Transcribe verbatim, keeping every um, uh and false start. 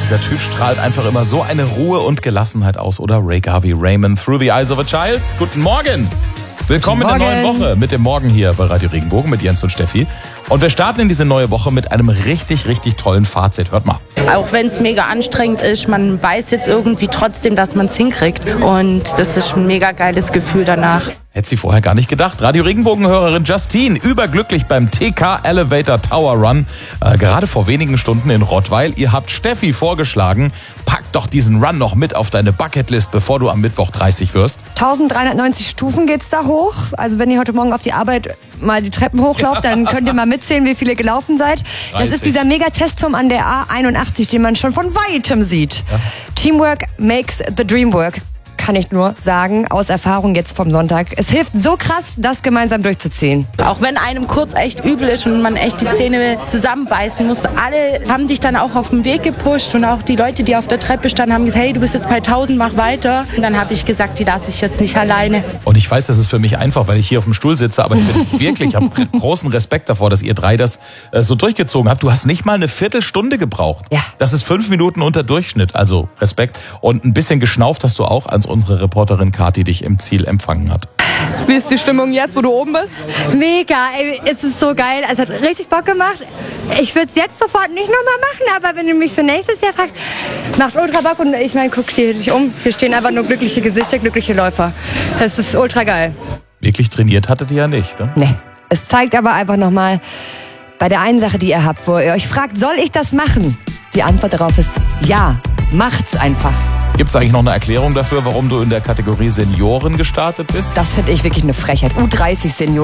Dieser Typ strahlt einfach immer so eine Ruhe und Gelassenheit aus, oder? Ray Garvey, Raymond, Through the Eyes of a Child. Guten Morgen. Willkommen Guten in der neuen Woche mit dem Morgen hier bei Radio Regenbogen mit Jens und Steffi. Und wir starten in diese neue Woche mit einem richtig, richtig tollen Fazit. Hört mal. Auch wenn es mega anstrengend ist, man weiß jetzt irgendwie trotzdem, dass man es hinkriegt. Und das ist ein mega geiles Gefühl danach. Hätte sie vorher gar nicht gedacht. Radio Regenbogen-Hörerin Justine, überglücklich beim T K Elevator Tower Run. Äh, gerade vor wenigen Stunden in Rottweil. Ihr habt Steffi vorgeschlagen, pack doch diesen Run noch mit auf deine Bucketlist, bevor du am Mittwoch dreißig wirst. dreizehnhundertneunzig Stufen geht's da hoch. Also wenn ihr heute Morgen auf die Arbeit mal die Treppen hochlauft, dann könnt ihr mal mitzählen, wie viele gelaufen seid. Das dreißig. ist dieser Mega-Testturm an der A einundachtzig, den man schon von weitem sieht. Ja. Teamwork makes the dream work. Kann ich nur sagen, aus Erfahrung jetzt vom Sonntag. Es hilft so krass, das gemeinsam durchzuziehen. Auch wenn einem kurz echt übel ist und man echt die Zähne zusammenbeißen muss, alle haben dich dann auch auf den Weg gepusht und auch die Leute, die auf der Treppe standen, haben gesagt, hey, du bist jetzt bei tausend, mach weiter. Und dann habe ich gesagt, die lasse ich jetzt nicht alleine. Und ich weiß, das ist für mich einfach, weil ich hier auf dem Stuhl sitze, aber ich bin wirklich, ich habe großen Respekt davor, dass ihr drei das äh, so durchgezogen habt. Du hast nicht mal eine Viertelstunde gebraucht. Ja. Das ist fünf Minuten unter Durchschnitt, also Respekt. Und ein bisschen geschnauft hast du auch, als unsere Reporterin Kathi dich im Ziel empfangen hat. Wie ist die Stimmung jetzt, wo du oben bist? Mega, ey, es ist so geil. Es hat richtig Bock gemacht. Ich würde es jetzt sofort nicht nochmal machen, aber wenn du mich für nächstes Jahr fragst, macht ultra Bock. Und ich meine, guck dir dich um. Hier stehen einfach nur glückliche Gesichter, glückliche Läufer. Das ist ultra geil. Wirklich trainiert hattet ihr ja nicht, ne? Nee. Es zeigt aber einfach nochmal bei der einen Sache, die ihr habt, wo ihr euch fragt, soll ich das machen? Die Antwort darauf ist ja, macht's einfach. Gibt es eigentlich noch eine Erklärung dafür, warum du in der Kategorie Senioren gestartet bist? Das finde ich wirklich eine Frechheit. U dreißig Senioren.